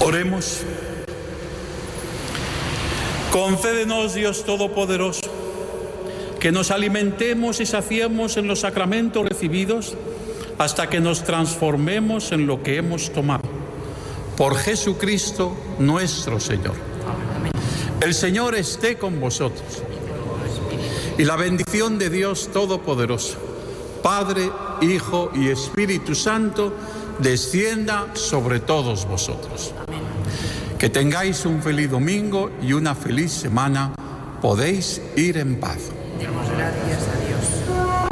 Oremos. Concédenos, Dios Todopoderoso, que nos alimentemos y saciemos en los sacramentos recibidos hasta que nos transformemos en lo que hemos tomado. Por Jesucristo nuestro Señor. Amén. El Señor esté con vosotros. Y la bendición de Dios Todopoderoso, Padre, Hijo y Espíritu Santo, descienda sobre todos vosotros. Amén. Que tengáis un feliz domingo y una feliz semana. Podéis ir en paz. Demos gracias a Dios.